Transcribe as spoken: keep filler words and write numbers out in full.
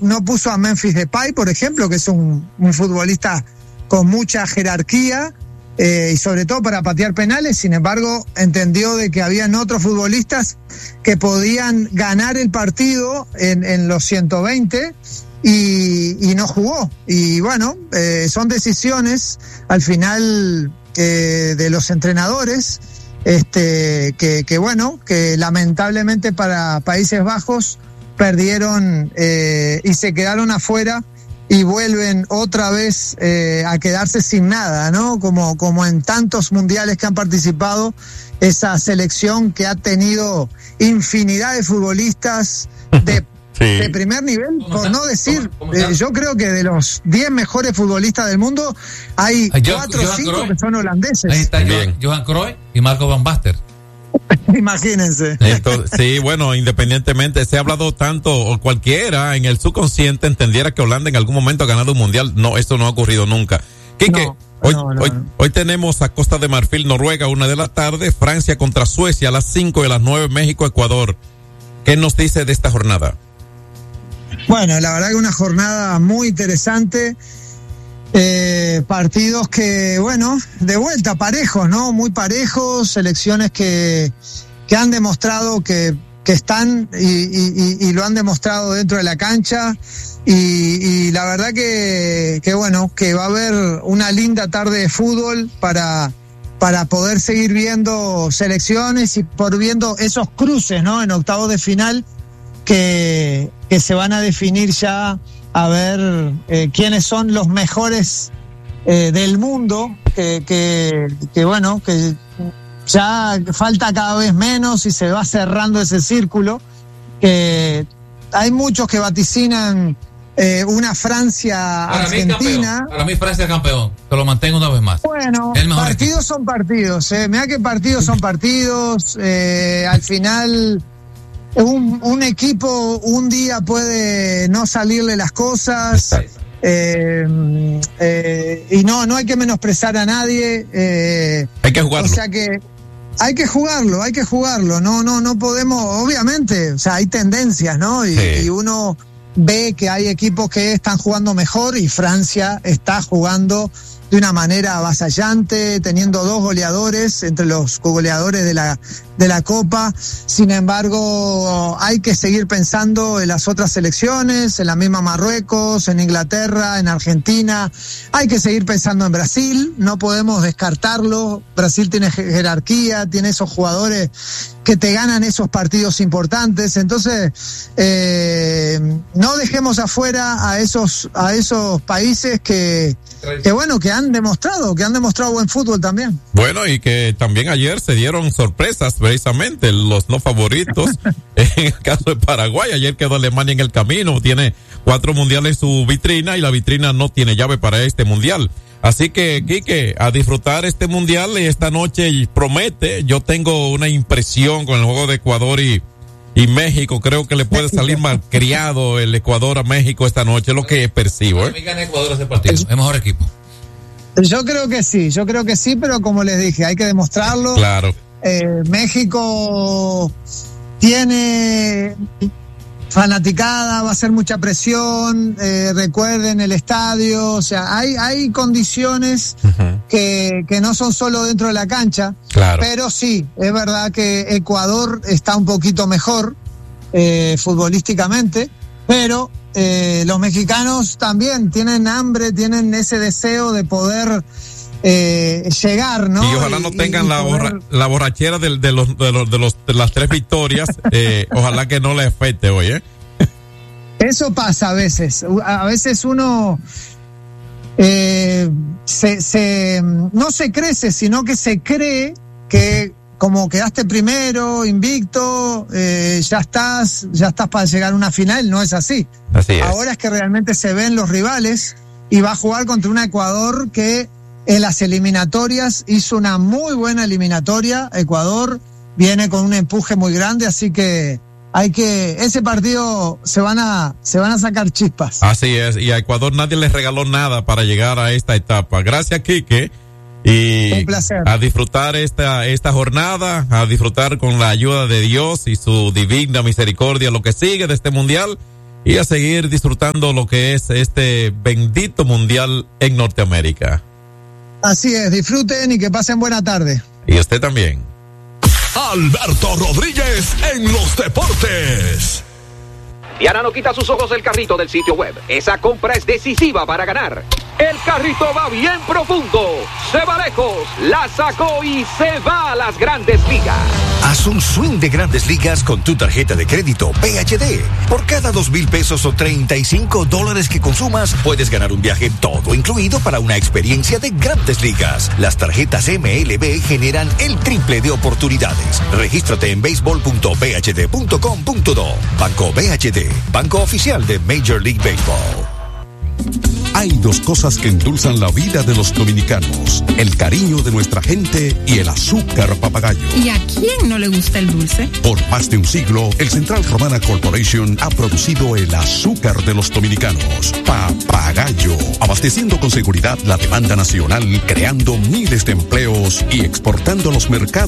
no puso a Memphis Depay, por ejemplo, que es un, un futbolista con mucha jerarquía, eh, y sobre todo para patear penales. Sin embargo, entendió de que habían otros futbolistas que podían ganar el partido en, en los ciento veinte y, y no jugó. Y bueno, eh, son decisiones al final eh, de los entrenadores, este, que, que bueno, que lamentablemente para Países Bajos perdieron eh, y se quedaron afuera y vuelven otra vez eh, a quedarse sin nada, ¿no? Como, como en tantos mundiales que han participado, esa selección que ha tenido infinidad de futbolistas de, sí. de primer nivel, por no decir, ¿Cómo, cómo eh, yo creo que de los diez mejores futbolistas del mundo, hay cuatro o cinco que son holandeses. Ahí está Johan, Johan Cruyff y Marco Van Basten. Imagínense. Entonces, sí, bueno, independientemente, se ha hablado tanto, o cualquiera en el subconsciente entendiera que Holanda en algún momento ha ganado un mundial. No, esto no ha ocurrido nunca. Quique, no, hoy, no, no, hoy, no. hoy tenemos a Costa de Marfil, Noruega, una de la tarde, Francia contra Suecia a las cinco y a las nueve, México, Ecuador. ¿Qué nos dice de esta jornada? Bueno, la verdad que una jornada muy interesante. Eh, partidos que, bueno, de vuelta, parejos, ¿no? Muy parejos, selecciones que, que han demostrado que, que están y, y, y lo han demostrado dentro de la cancha. Y, y la verdad que, que, bueno, que va a haber una linda tarde de fútbol para, para poder seguir viendo selecciones y por viendo esos cruces, ¿no? En octavos de final que, que se van a definir ya. A ver eh, quiénes son los mejores eh, del mundo, que, que, que bueno, que ya falta cada vez menos y se va cerrando ese círculo, que hay muchos que vaticinan eh, una Francia-Argentina. Para mí Francia es campeón, que lo mantengo una vez más. Bueno, partidos equipo. son partidos, eh. Mirá que partidos son partidos, eh, al final... Un, un equipo un día puede no salirle las cosas, eh, eh, y no, no hay que menosprezar a nadie. Eh, hay que jugarlo. O sea que hay que jugarlo, hay que jugarlo. No, no, no podemos, obviamente, o sea, hay tendencias, ¿no? Y, sí. y uno ve que hay equipos que están jugando mejor y Francia está jugando de una manera avasallante, teniendo dos goleadores entre los goleadores de la de la Copa. Sin embargo, hay que seguir pensando en las otras selecciones, en la misma Marruecos, en Inglaterra, en Argentina. Hay que seguir pensando en Brasil, no podemos descartarlo. Brasil tiene jerarquía, tiene esos jugadores que te ganan esos partidos importantes. Entonces, eh, no dejemos afuera a esos a esos países que, que bueno, que han demostrado, que han demostrado buen fútbol también. Bueno, y que también ayer se dieron sorpresas, precisamente, los no favoritos. En el caso de Paraguay, ayer quedó Alemania en el camino, tiene cuatro mundiales en su vitrina y la vitrina no tiene llave para este mundial. Así que, Quique, a disfrutar este mundial y esta noche promete. Yo tengo una impresión con el juego de Ecuador y, y México. Creo que le puede salir malcriado el Ecuador a México esta noche, es lo que percibo. ¿eh? Gana Ecuador ese partido, es mejor equipo. Yo creo que sí, yo creo que sí, pero como les dije, hay que demostrarlo. Claro. Eh, México tiene fanaticada, va a ser mucha presión, eh, recuerden el estadio, o sea, hay hay condiciones uh-huh. que, que no son solo dentro de la cancha, claro. Pero sí, es verdad que Ecuador está un poquito mejor eh, futbolísticamente, pero eh, los mexicanos también tienen hambre, tienen ese deseo de poder eh, llegar, ¿no? Y ojalá no y, tengan y la, poder... borra, la borrachera de, de, los, de, los, de, los, de las tres victorias, eh, ojalá que no les afecte hoy, ¿eh? Eso pasa a veces, a veces uno eh, se, se, no se crece, sino que se cree que como quedaste primero, invicto, eh, ya estás, ya estás para llegar a una final, no es así. Así es. Ahora es que realmente se ven los rivales y va a jugar contra un Ecuador que en las eliminatorias hizo una muy buena eliminatoria. Ecuador viene con un empuje muy grande, así que hay que, ese partido se van a, se van a sacar chispas. Así es, y a Ecuador nadie les regaló nada para llegar a esta etapa. Gracias, Quique. Y un placer. A disfrutar esta, esta jornada, a disfrutar con la ayuda de Dios y su divina misericordia, lo que sigue de este mundial. y a seguir disfrutando lo que es este bendito mundial en Norteamérica. Así es, disfruten y que pasen buena tarde. Y usted también. Alberto Rodríguez en los deportes. Diana no quita sus ojos del carrito del sitio web. Esa compra es decisiva para ganar. El carrito va bien profundo, se va lejos, la sacó y se va a las Grandes Ligas. Haz un swing de Grandes Ligas con tu tarjeta de crédito P H D. Por cada dos mil pesos o treinta y cinco dólares que consumas, puedes ganar un viaje todo incluido para una experiencia de Grandes Ligas. Las tarjetas M L B generan el triple de oportunidades. Regístrate en béisbol punto b h d punto com punto do. Banco B H D, banco oficial de Major League Baseball. Hay dos cosas que endulzan la vida de los dominicanos: el cariño de nuestra gente y el azúcar papagayo. ¿Y a quién no le gusta el dulce? Por más de un siglo, el Central Romana Corporation ha producido el azúcar de los dominicanos, Papagayo, abasteciendo con seguridad la demanda nacional, creando miles de empleos y exportando a los mercados